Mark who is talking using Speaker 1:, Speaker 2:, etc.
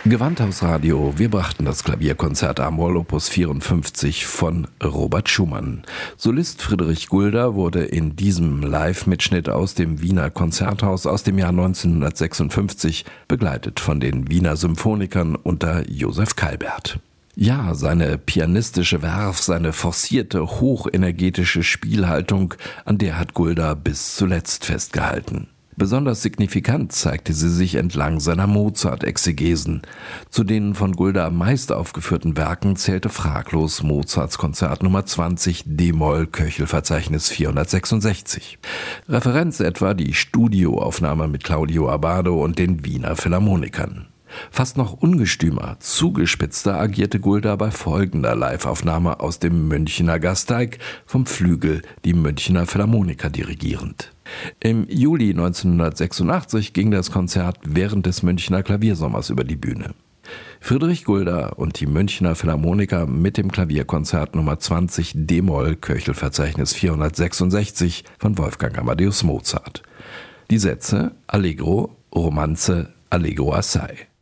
Speaker 1: Gewandhausradio, wir brachten das Klavierkonzert A-Moll Opus 54 von Robert Schumann. Solist Friedrich Gulda wurde in diesem Live-Mitschnitt aus dem Wiener Konzerthaus aus dem Jahr 1956 begleitet von den Wiener Symphonikern unter Josef Calbert. Ja, seine pianistische Werf, seine forcierte, hochenergetische Spielhaltung, an der hat Gulda bis zuletzt festgehalten. Besonders signifikant zeigte sie sich entlang seiner Mozart-Exegesen. Zu den von Gulda am meist aufgeführten Werken zählte fraglos Mozarts Konzert Nummer 20 d-Moll Köchelverzeichnis 466. Referenz etwa die Studioaufnahme mit Claudio Abbado und den Wiener Philharmonikern. Fast noch ungestümer, zugespitzter agierte Gulda bei folgender Liveaufnahme aus dem Münchener Gasteig, vom Flügel die Münchener Philharmoniker dirigierend. Im Juli 1986 ging das Konzert während des Münchener Klaviersommers über die Bühne. Friedrich Gulda und die Münchener Philharmoniker mit dem Klavierkonzert Nummer 20 d-Moll Köchelverzeichnis 466 von Wolfgang Amadeus Mozart. Die Sätze Allegro, Romanze, Allegro assai.